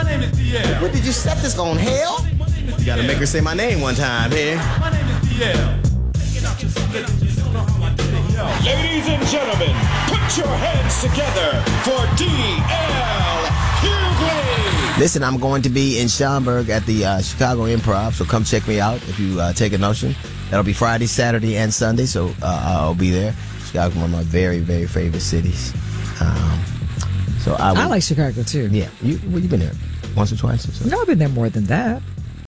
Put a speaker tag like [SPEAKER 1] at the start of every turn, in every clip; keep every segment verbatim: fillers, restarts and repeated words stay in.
[SPEAKER 1] name is D L.
[SPEAKER 2] What did you set this on, hell? You gotta make her say my name one time here.
[SPEAKER 1] My name is D L.
[SPEAKER 3] Ladies and gentlemen, put your hands together for D L Hughley.
[SPEAKER 2] Listen, I'm going to be in Schaumburg at the uh, Chicago Improv, so come check me out if you uh, take a notion. That'll be Friday, Saturday, and Sunday, so uh, I'll be there. Chicago's one of my very, very favorite cities. Um, so I, would,
[SPEAKER 4] I like Chicago, too.
[SPEAKER 2] Yeah. You, well, you've been there once or twice or so?
[SPEAKER 4] No, I've been there more than that.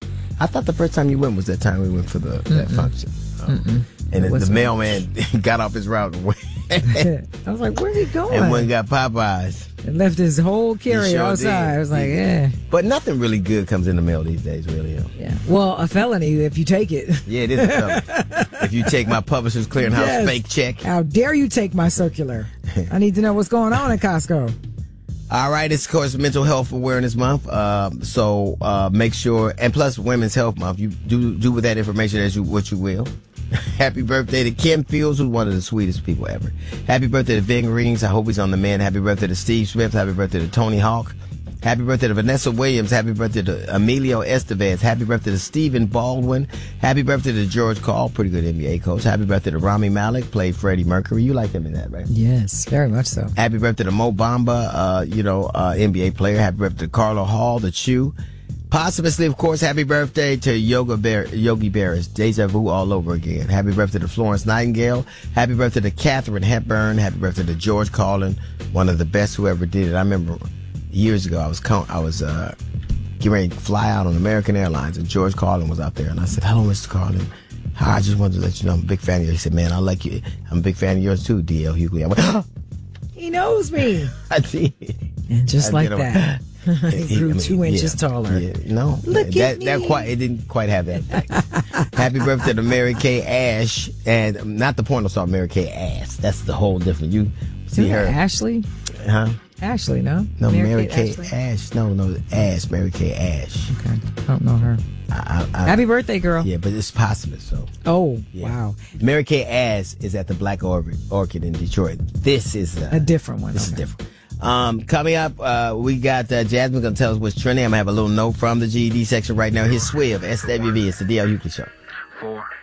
[SPEAKER 2] I thought the first time you went was that time we went for the that function. Um, and the, the mailman got off his route and went.
[SPEAKER 4] I was like, where's he going?
[SPEAKER 2] And went and got Popeyes.
[SPEAKER 4] And left his whole carrier
[SPEAKER 2] sure
[SPEAKER 4] outside.
[SPEAKER 2] did.
[SPEAKER 4] I was like,
[SPEAKER 2] He-
[SPEAKER 4] yeah.
[SPEAKER 2] But nothing really good comes in the mail these days, really. Yo.
[SPEAKER 4] Yeah. Well, a felony if you take it.
[SPEAKER 2] Yeah, it is a felony. If you take my Publishers Clearinghouse
[SPEAKER 4] Yes.
[SPEAKER 2] fake check.
[SPEAKER 4] How dare you take my circular? I need to know what's going on at Costco.
[SPEAKER 2] All right, it's of course Mental Health Awareness Month. Um, so uh, make sure, and plus Women's Health Month. You do do with that information as you what you will. Happy birthday to Kim Fields, who's one of the sweetest people ever. Happy birthday to Ving Rings. I hope he's on the mend. Happy birthday to Steve Smith. Happy birthday to Tony Hawk. Happy birthday to Vanessa Williams. Happy birthday to Emilio Estevez. Happy birthday to Stephen Baldwin. Happy birthday to George Call, pretty good N B A coach. Happy birthday to Rami Malek, played Freddie Mercury. You like him in that, right?
[SPEAKER 4] Yes, very much so.
[SPEAKER 2] Happy birthday to Mo Bamba, uh, you know, uh, N B A player. Happy birthday to Carlo Hall, the Chew. Posthumously, of course, happy birthday to Yoga Bear, Yogi Berra. Deja vu all over again. Happy birthday to Florence Nightingale. Happy birthday to Katharine Hepburn. Happy birthday to George Carlin, one of the best who ever did it. I remember years ago, I was I was uh, getting ready to fly out on American Airlines, and George Carlin was out there, and I said, "Hello, Mister Carlin. Hi, I just wanted to let you know I'm a big fan of you." He said, "Man, I like you. I'm a big fan of yours too, D L Hughley." I went, oh.
[SPEAKER 4] He knows me.
[SPEAKER 2] I did.
[SPEAKER 4] And just
[SPEAKER 2] I
[SPEAKER 4] like
[SPEAKER 2] did.
[SPEAKER 4] that, he grew
[SPEAKER 2] I mean,
[SPEAKER 4] two inches
[SPEAKER 2] yeah,
[SPEAKER 4] taller.
[SPEAKER 2] Yeah, no,
[SPEAKER 4] Look
[SPEAKER 2] that
[SPEAKER 4] at
[SPEAKER 2] that
[SPEAKER 4] me.
[SPEAKER 2] quite it didn't quite have that effect. Happy birthday to Mary Kay Ash, and not the porno star Mary Kay Ass. That's the whole different. You see
[SPEAKER 4] Isn't
[SPEAKER 2] her,
[SPEAKER 4] that Ashley?
[SPEAKER 2] huh?
[SPEAKER 4] Ashley, no?
[SPEAKER 2] No, Mary,
[SPEAKER 4] Kate
[SPEAKER 2] Kay
[SPEAKER 4] Ashley?
[SPEAKER 2] Ash. No, no, Ash. Mary Kay Ash.
[SPEAKER 4] Okay, I don't know her.
[SPEAKER 2] I, I, I,
[SPEAKER 4] Happy birthday, girl.
[SPEAKER 2] Yeah, but it's posthumous, so.
[SPEAKER 4] Oh,
[SPEAKER 2] Yeah.
[SPEAKER 4] wow.
[SPEAKER 2] Mary Kay Ash is at the Black Orchid, Orchid in Detroit. This is uh,
[SPEAKER 4] A different one.
[SPEAKER 2] This is
[SPEAKER 4] okay.
[SPEAKER 2] different. Um, coming up, uh, we got uh, Jasmine gonna tell us what's trending. I'm gonna have a little note from the G E D section right now. Here's Swiv, S W V. It's the D L Hughley Show.
[SPEAKER 5] Four.